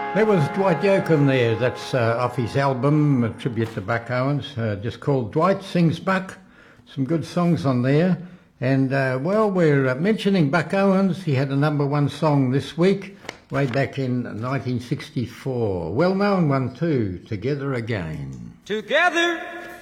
That was Dwight Yoakam there. That's off his album, a tribute to Buck Owens, just called Dwight Sings Buck. Some good songs on there. And while we're mentioning Buck Owens, he had a #1 song this week, way back in 1964. Well-known one too, Together Again. Together